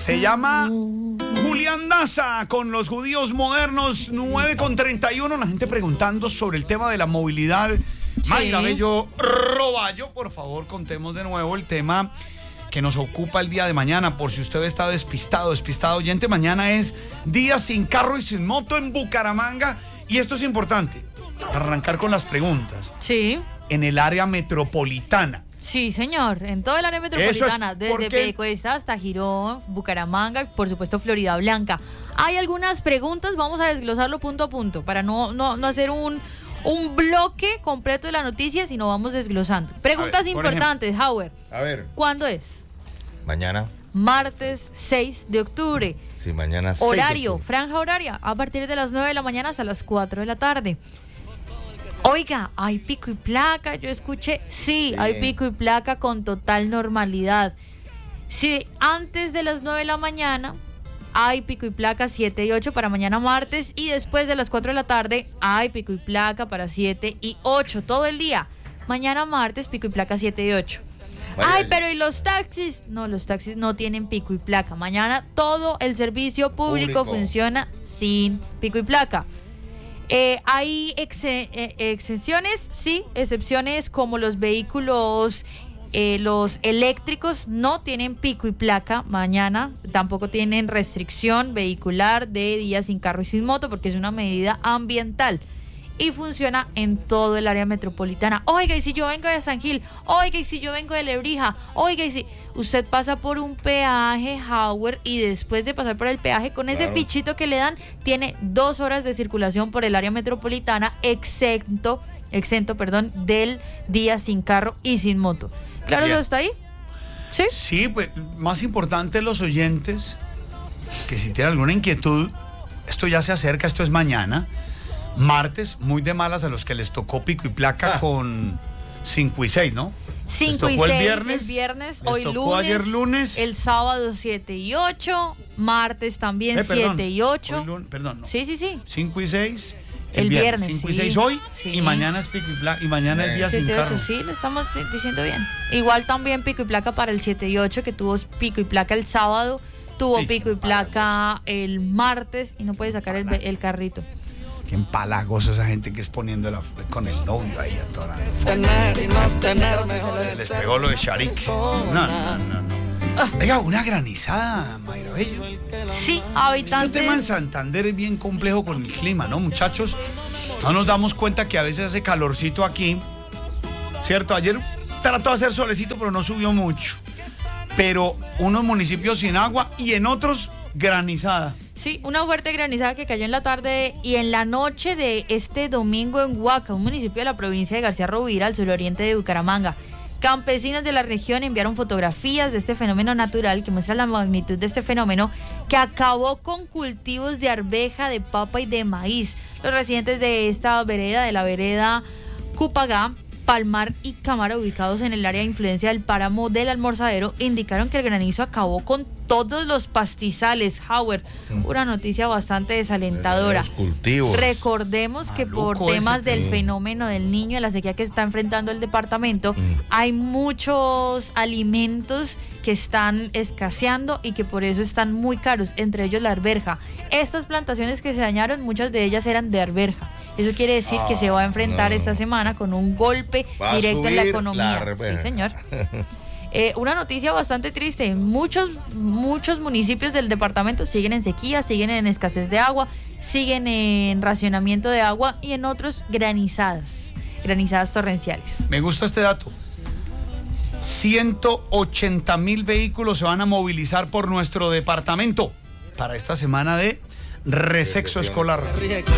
Se llama Julián Daza con los judíos modernos, 9:31. La gente preguntando sobre el tema de la movilidad. Sí. Mayra Bello Roballo, por favor, contemos de nuevo el tema que nos ocupa el día de mañana, por si usted está despistado oyente. Mañana es día sin carro y sin moto en Bucaramanga. Y esto es importante, arrancar con las preguntas. Sí. En el área metropolitana. Sí, señor, en todo el área metropolitana, desde Piedecuesta hasta Girón, Bucaramanga y por supuesto Florida Blanca. Hay algunas preguntas, vamos a desglosarlo punto a punto, para no hacer un bloque completo de la noticia, sino vamos desglosando. Preguntas importantes, Howard. A ver. ¿Cuándo es? Mañana. Martes 6 de octubre. Sí, mañana 6 Horario, franja horaria, a partir de las 9 de la mañana hasta las 4 de la tarde. Oiga, ¿hay pico y placa? Yo escuché, sí, hay pico y placa con total normalidad. Si antes de las 9 de la mañana hay pico y placa 7 y 8 para mañana martes, y después de las 4 de la tarde hay pico y placa para 7 y 8 todo el día. Mañana martes pico y placa 7 y 8. Ay, pero ¿y los taxis? No, los taxis no tienen pico y placa. Mañana todo el servicio público funciona sin pico y placa. Hay exenciones, sí, excepciones como los vehículos, los eléctricos no tienen pico y placa mañana, tampoco tienen restricción vehicular de días sin carro y sin moto porque es una medida ambiental y funciona en todo el área metropolitana. Oiga, y si yo vengo de San Gil, oiga, y si yo vengo de Lebrija, oiga, y si usted pasa por un peaje, Howard, y después de pasar por el peaje con ese fichito que le dan, tiene 2 horas de circulación por el área metropolitana exento, del día sin carro y sin moto. ¿Claro eso está ahí? ¿Sí? Sí, pues más importante los oyentes, que si tienen alguna inquietud, esto ya se acerca, esto es mañana. Martes, muy de malas a los que les tocó pico y placa con 5 y 6, ¿no? 5 y 6 el viernes, hoy lunes, ayer lunes, el sábado 7 y 8, martes también 7 y 8. Perdón, no. Sí. 5 y 6 el viernes. 5 y 6 hoy, y mañana es pico y placa, y mañana es día 7 sin y 8, carro. sí, lo estamos diciendo bien. Igual también pico y placa para el 7 y 8, que tuvo pico y placa el sábado, tuvo pico y placa el martes, y no puede sacar el carrito. Qué empalagosa esa gente que es poniéndola con el novio ahí atorando. Tener y no tener mejor. Se les pegó lo de Sharik. No. Oiga, una granizada, Mayra Bello. Sí, habitantes. Este tema en Santander es bien complejo con el clima, ¿no, muchachos? No nos damos cuenta que a veces hace calorcito aquí, ¿cierto? Ayer trató de hacer solecito, pero no subió mucho. Pero unos municipios sin agua y en otros granizada. Sí, una fuerte granizada que cayó en la tarde y en la noche de este domingo en Huaca, un municipio de la provincia de García Rovira, al suroriente de Bucaramanga. Campesinos de la región enviaron fotografías de este fenómeno natural que muestra la magnitud de este fenómeno que acabó con cultivos de arveja, de papa y de maíz. Los residentes de esta vereda, de la vereda Cupagá, Palmar y Cámara, ubicados en el área de influencia del páramo del Almorzadero, indicaron que el granizo acabó con todos los pastizales. Howard, una noticia bastante desalentadora. Los cultivos. Recordemos que por temas del fenómeno del Niño, de la sequía que está enfrentando el departamento, hay muchos alimentos que están escaseando y que por eso están muy caros, entre ellos la arveja. Estas plantaciones que se dañaron, muchas de ellas eran de arveja. Eso quiere decir que se va a enfrentar esta semana con un golpe directo en la economía. Sí, señor. Una noticia bastante triste. Muchos municipios del departamento siguen en sequía, siguen en escasez de agua, siguen en racionamiento de agua y en otros granizadas torrenciales. Me gusta este dato. 180,000 vehículos se van a movilizar por nuestro departamento para esta semana de receso escolar.